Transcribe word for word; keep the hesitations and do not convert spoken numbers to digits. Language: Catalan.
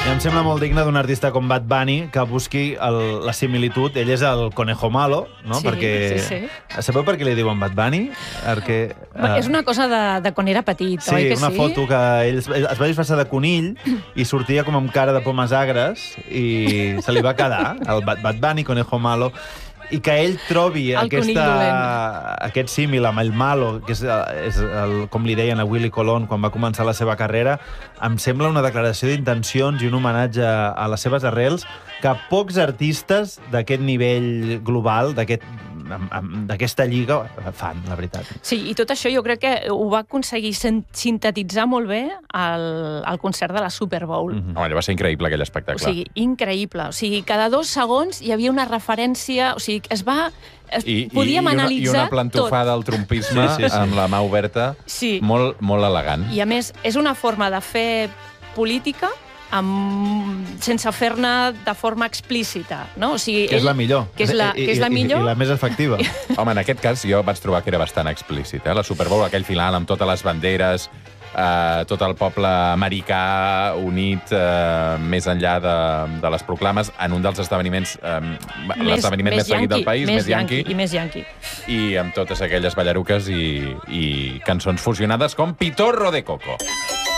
I em sembla molt digne d'un artista com Bad Bunny que busqui el, la similitud. Ell és el conejo malo, no? Sí, Perquè... sí, sí. Sabeu per què li diuen Bad Bunny? Perquè... Uh... És una cosa de, de quan era petit, sí, oi que sí? Sí, una foto que ell es, es va disfressar de conill i sortia com amb cara de pomes agres i se li va quedar el Bad, Bad Bunny, conejo malo. I que ell trobi aquesta, aquest símil amb el malo, que és, és el, com li deien a Willy Colón quan va començar la seva carrera, em sembla una declaració d'intencions i un homenatge a les seves arrels que pocs artistes d'aquest nivell global, d'aquesta lliga, fan, la veritat. Sí, i tot això jo crec que ho va aconseguir sintetitzar molt bé al, al concert de la Super Bowl. Mm-hmm. Home, va ser increïble aquell espectacle. O sigui, increïble. O sigui, cada dos segons hi havia una referència, o sigui, es va... Es I, podíem i, analitzar tot. I una plantofada al trompisme sí, sí, sí. amb la mà oberta, sí. molt, molt elegant. I a més, és una forma de fer política amb... sense fer-ne de forma explícita, no? O sigui, que és la millor. Que és la, I, que és la millor. I, i la més efectiva. Home, en aquest cas jo vaig trobar que era bastant explícit. Eh? La Super Bowl, aquell final amb totes les banderes, eh, tot el poble americà unit eh, més enllà de, de les proclames en un dels esdeveniments, eh, l'esdeveniment més, més seguit del país, més, més yanqui. I més yanqui. I amb totes aquelles ballaruques i, i cançons fusionades com Pitorro de Coco.